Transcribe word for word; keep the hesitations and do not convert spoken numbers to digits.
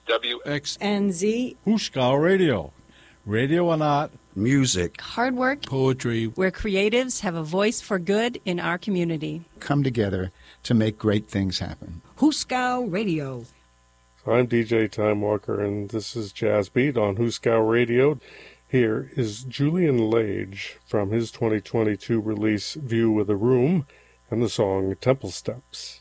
W X N Z Huskau Radio. Radio or not, music, hard work, poetry, where creatives have a voice for good in our community. Come together to make great things happen. Huskau Radio. So I'm D J Time Walker, and this is Jazz Beat on Huskau Radio. Here is Julian Lage from his twenty twenty-two release View with a Room and the song Temple Steps.